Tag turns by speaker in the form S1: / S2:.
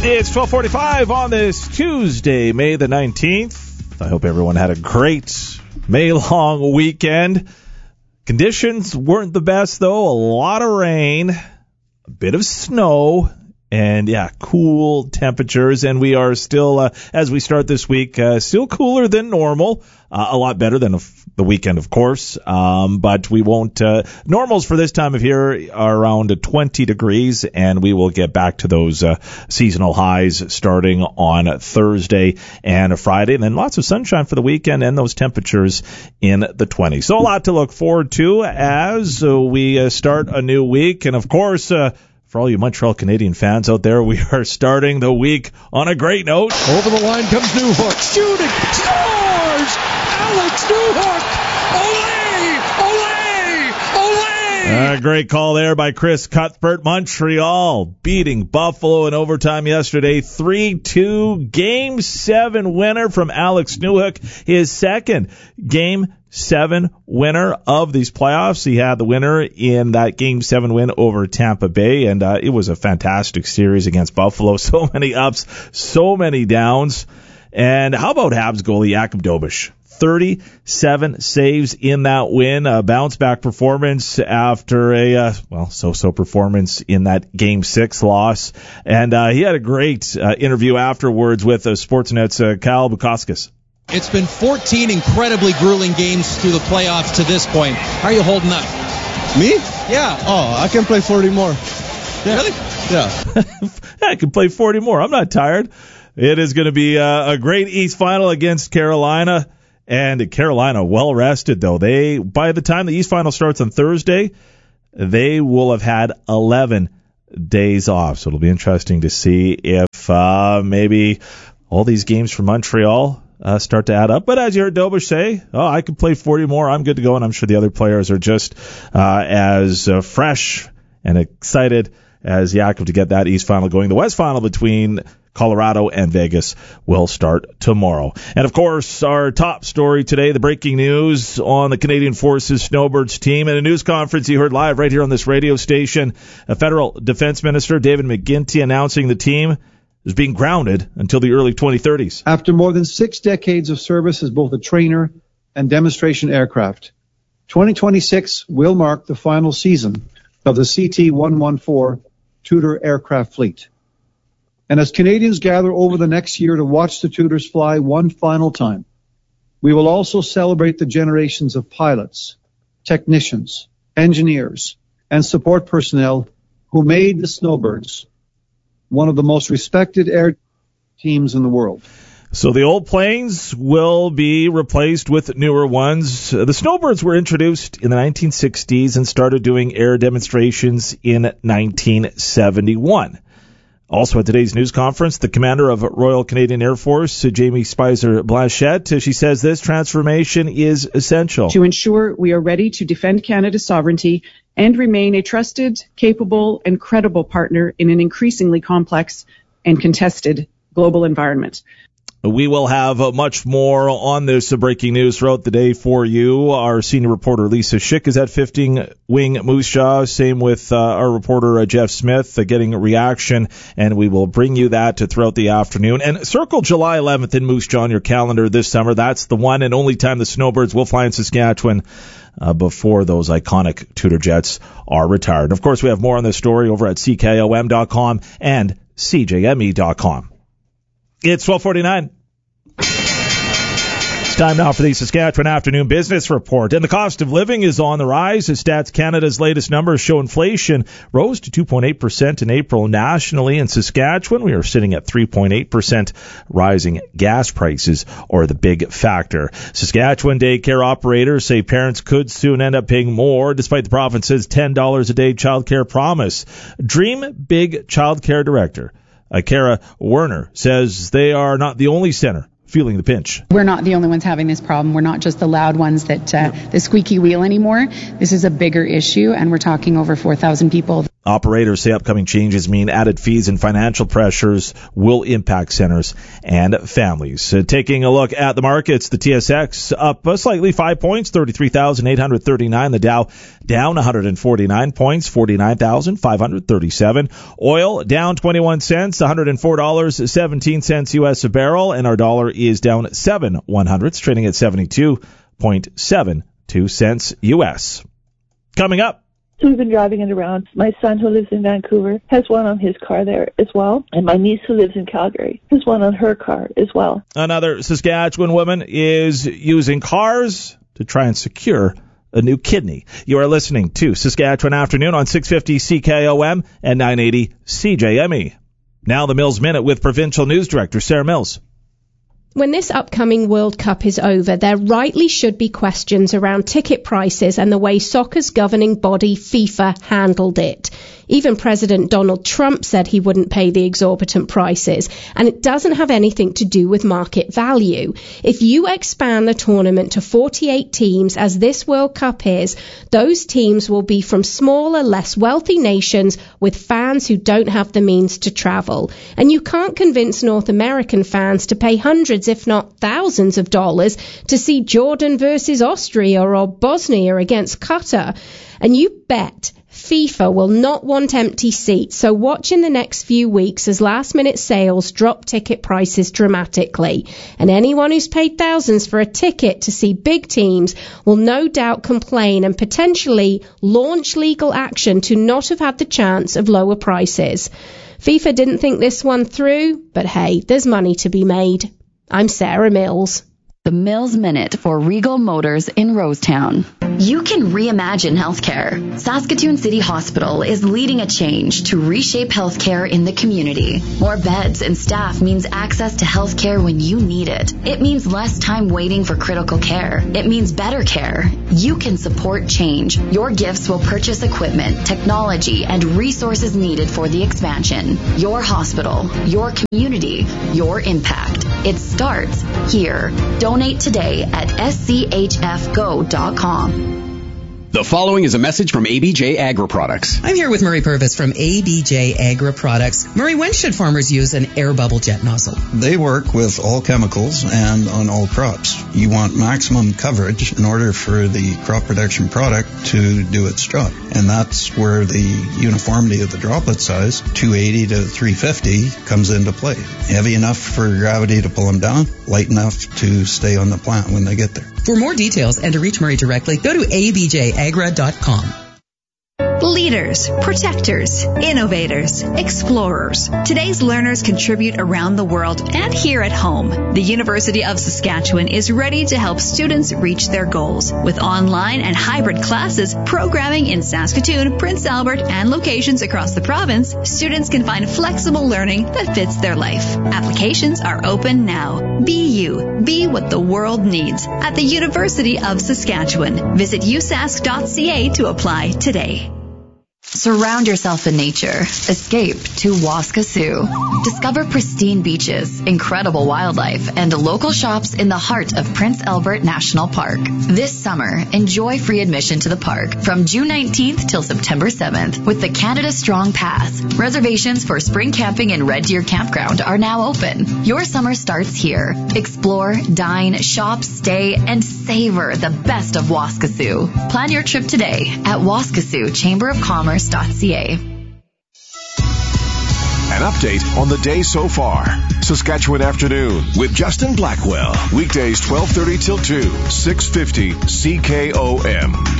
S1: It's 12:45 on this Tuesday, May the 19th. I hope everyone had a great May-long weekend. Conditions weren't the best, though. A lot of rain, a bit of snow, and, cool temperatures. And we are still, as we start this week, still cooler than normal. A lot better than the weekend, of course. But we won't, normals for this time of year are around 20 degrees, and we will get back to those seasonal highs starting on Thursday and Friday. And then lots of sunshine for the weekend and those temperatures in the 20s. So a lot to look forward to as we start a new week. And, of course, for all you Montreal Canadian fans out there, we are starting the week on a great note.
S2: Over the line comes Newhook, shooting, scores! Alex Newhook! Ole! Ole! Ole!
S1: Great call there by Chris Cuthbert. Montreal beating Buffalo in overtime yesterday. 3-2. Game 7 winner from Alex Newhook. His second Game 7 winner of these playoffs. He had the winner in that Game 7 win over Tampa Bay, and it was a fantastic series against Buffalo. So many ups, so many downs. And how about Habs goalie Jakub Dobeš? 37 saves in that win, a bounce-back performance after a, so-so performance in that Game 6 loss. And he had a great interview afterwards with Sportsnet's Kyle Bukauskas.
S3: It's been 14 incredibly grueling games through the playoffs to this point. How are you holding up?
S4: Me?
S3: Yeah.
S4: Oh, I can play 40 more.
S3: Yeah. Really?
S4: Yeah.
S1: I can play 40 more. I'm not tired. It is going to be a great East Final against Carolina. And Carolina well rested, though. By the time the East Final starts on Thursday, they will have had 11 days off. So it'll be interesting to see if maybe all these games from Montreal start to add up. But as you heard Dobeš say, I can play 40 more. I'm good to go. And I'm sure the other players are just as fresh and excited as Jakub to get that East Final going. The West Final between Colorado and Vegas will start tomorrow. And, of course, our top story today, the breaking news on the Canadian Forces Snowbirds team. In a news conference you heard live right here on this radio station, a federal defense minister, David McGuinty, announcing the team is being grounded until the early 2030s.
S5: After more than 6 decades of service as both a trainer and demonstration aircraft, 2026 will mark the final season of the CT-114 Tudor aircraft fleet. And as Canadians gather over the next year to watch the Tudors fly one final time, we will also celebrate the generations of pilots, technicians, engineers, and support personnel who made the Snowbirds one of the most respected air teams in the world.
S1: So the old planes will be replaced with newer ones. The Snowbirds were introduced in the 1960s and started doing air demonstrations in 1971. Also at today's news conference, the commander of Royal Canadian Air Force, Jamie Spicer Blanchette, she says this transformation is essential
S6: to ensure we are ready to defend Canada's sovereignty and remain a trusted, capable, and credible partner in an increasingly complex and contested global environment.
S1: We will have much more on this breaking news throughout the day for you. Our senior reporter Lisa Schick is at 15 Wing Moose Jaw. Same with our reporter Jeff Smith getting a reaction, and we will bring you that throughout the afternoon. And circle July 11th in Moose Jaw on your calendar this summer. That's the one and only time the Snowbirds will fly in Saskatchewan before those iconic Tudor jets are retired. And of course, we have more on this story over at CKOM.com and CJME.com. It's 12:49. It's time now for the Saskatchewan Afternoon Business Report. And the cost of living is on the rise. As Stats Canada's latest numbers show, inflation rose to 2.8% in April nationally. In Saskatchewan, we are sitting at 3.8%. Rising gas prices are the big factor. Saskatchewan daycare operators say parents could soon end up paying more despite the province's $10 a day childcare promise. Dream Big Childcare Director Kara Werner says they are not the only center feeling the pinch.
S7: We're not the only ones having this problem. We're not just the loud ones that the squeaky wheel anymore. This is a bigger issue, and we're talking over 4,000 people.
S1: Operators say upcoming changes mean added fees and financial pressures will impact centers and families. Taking a look at the markets, the TSX up slightly 5 points, 33,839. The Dow down 149 points, 49,537. Oil down 21 cents, $104.17 U.S. a barrel, and our dollar is down 7/100, trading at 72.72 cents U.S. Coming up.
S8: So we've been driving it around. My son, who lives in Vancouver, has one on his car there as well. And my niece, who lives in Calgary, has one on her car as well.
S1: Another Saskatchewan woman is using cars to try and secure a new kidney. You are listening to Saskatchewan Afternoon on 650 CKOM and 980 CJME. Now the Mills Minute with Provincial News Director Sarah Mills.
S9: When this upcoming World Cup is over, there rightly should be questions around ticket prices and the way soccer's governing body, FIFA, handled it. Even President Donald Trump said he wouldn't pay the exorbitant prices, and it doesn't have anything to do with market value. If you expand the tournament to 48 teams, as this World Cup is, those teams will be from smaller, less wealthy nations with fans who don't have the means to travel. And you can't convince North American fans to pay hundreds, if not thousands of dollars to see Jordan versus Austria or Bosnia against Qatar. And you bet FIFA will not want empty seats, so watch in the next few weeks as last-minute sales drop ticket prices dramatically. And anyone who's paid thousands for a ticket to see big teams will no doubt complain and potentially launch legal action to not have had the chance of lower prices. FIFA didn't think this one through, but hey, there's money to be made. I'm Sarah Mills.
S10: The Mills Minute for Regal Motors in Rosetown. You can reimagine healthcare. Saskatoon City Hospital is leading a change to reshape healthcare in the community. More beds and staff means access to healthcare when you need it. It means less time waiting for critical care. It means better care. You can support change. Your gifts will purchase equipment, technology, and resources needed for the expansion. Your hospital, your community, your impact. It starts here. Donate today at schfgo.com.
S11: The following is a message from ABJ Agri Products.
S12: I'm here with Murray Purvis from ABJ Agri Products. Murray, when should farmers use an air bubble jet nozzle?
S13: They work with all chemicals and on all crops. You want maximum coverage in order for the crop protection product to do its job. And that's where the uniformity of the droplet size, 280 to 350, comes into play. Heavy enough for gravity to pull them down, light enough to stay on the plant when they get there.
S12: For more details and to reach Murray directly, go to abjagra.com.
S14: Leaders, protectors, innovators, explorers. Today's learners contribute around the world and here at home. The University of Saskatchewan is ready to help students reach their goals. With online and hybrid classes, programming in Saskatoon, Prince Albert, and locations across the province, students can find flexible learning that fits their life. Applications are open now. Be you. Be what the world needs at the University of Saskatchewan. Visit usask.ca to apply today.
S10: Surround yourself in nature. Escape to Waskesiu. Discover pristine beaches, incredible wildlife, and local shops in the heart of Prince Albert National Park. This summer, enjoy free admission to the park from June 19th till September 7th with the Canada Strong Pass. Reservations for spring camping in Red Deer Campground are now open. Your summer starts here. Explore, dine, shop, stay, and savor the best of Waskesiu. Plan your trip today at Waskesiu Chamber of Commerce. An
S15: update on the day so far. Saskatchewan Afternoon with Justin Blackwell. Weekdays 12:30 till 2, 650 CKOM.